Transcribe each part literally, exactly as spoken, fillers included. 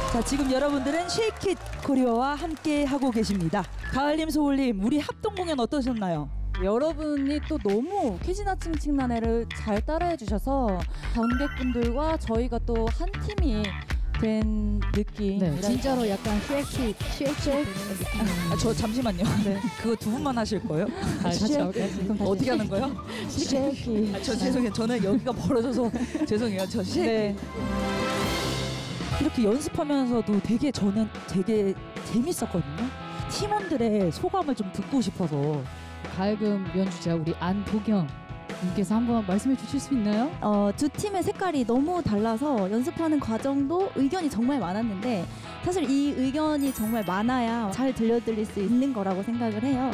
자, 지금 여러분들은 쉐이킷 코리아와 함께 하고 계십니다. 가을님, 소울님, 우리 합동 공연 어떠셨나요? 여러분이 또 너무 퀴즈나 칭칭나네를 잘 따라해 주셔서 관객분들과 저희가 또 한 팀이 된 느낌. 네, 진짜로 약간 쉐이킷, 쉐이킷. 아, 저 잠시만요. 네. 그거 두 분만 하실 거예요? 아, 같이 하겠습니다. 어떻게 하는 거요? 쉐이킷. 아, 저 죄송해요. 저는 여기가 벌어져서 죄송해요. 저 쉐이킷. 네. 이렇게 연습하면서도 되게 저는 되게 재밌었거든요. 팀원들의 소감을 좀 듣고 싶어서. 가야금 연주자 우리 안도경 님께서 한번 말씀해 주실 수 있나요? 어, 두 팀의 색깔이 너무 달라서 연습하는 과정도 의견이 정말 많았는데 사실 이 의견이 정말 많아야 잘 들려드릴 수 있는 거라고 생각을 해요.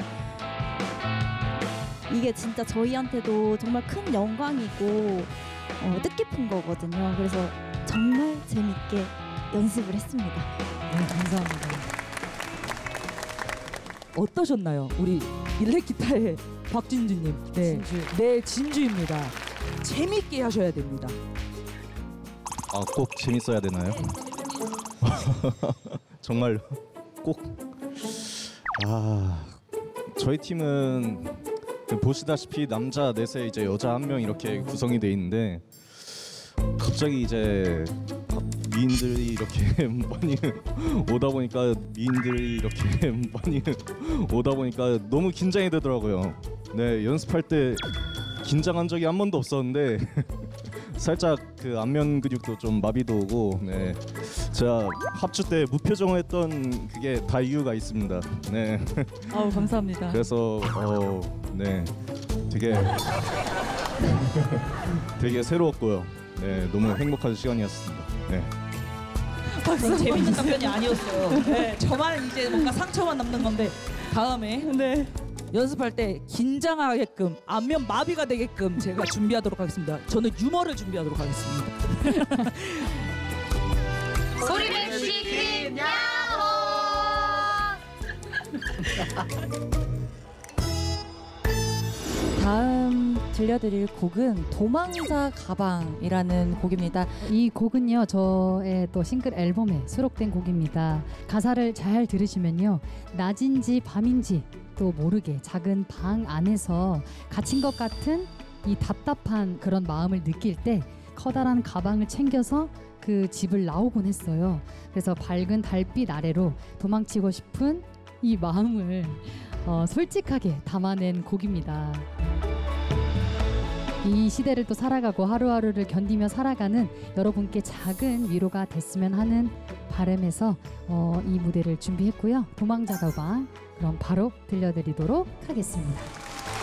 이게 진짜 저희한테도 정말 큰 영광이고 어, 뜻깊은 거거든요. 그래서 정말 재밌게 연습을 했습니다. 네, 감사합니다. 어떠셨나요? 우리 일렉기타의 박진주님. 네, 진주. 네, 진주입니다. 재밌게 하셔야 됩니다. 아, 꼭 재밌어야 되나요? 정말 꼭. 아, 저희 팀은 보시다시피 남자 넷에 이제 여자 한 명 이렇게 구성이 돼 있는데 갑자기 이제 미인들이 이렇게 많이 오다 보니까 미인들이 이렇게 많이 오다 보니까 너무 긴장이 되더라고요. 네, 연습할 때 긴장한 적이 한 번도 없었는데 살짝 그 안면 근육도 좀 마비도 오고, 네, 제가 합주 때 무표정을 했던 그게 다 이유가 있습니다. 네. 아우 감사합니다. 그래서 어, 네, 되게 되게 새로웠고요. 네, 너무 행복한 시간이었습니다. 네. 그건 재밌는 답변이 아니었어요. 네, 저만 이제 뭔가 상처만 남는 건데 다음에 네. 연습할 때 긴장하게끔 안면 마비가 되게끔 제가 준비하도록 하겠습니다. 저는 유머를 준비하도록 하겠습니다. 소리를 시킨 야호! 다음 들려드릴 곡은 도망자 가방이라는 곡입니다. 이 곡은요, 저의 또 싱글 앨범에 수록된 곡입니다. 가사를 잘 들으시면요, 낮인지 밤인지 또 모르게 작은 방 안에서 갇힌 것 같은 이 답답한 그런 마음을 느낄 때 커다란 가방을 챙겨서 그 집을 나오곤 했어요. 그래서 밝은 달빛 아래로 도망치고 싶은 이 마음을 어, 솔직하게 담아낸 곡입니다. 이 시대를 또 살아가고 하루하루를 견디며 살아가는 여러분께 작은 위로가 됐으면 하는 바람에서 어, 이 무대를 준비했고요. 도망자 가방 그럼 바로 들려드리도록 하겠습니다.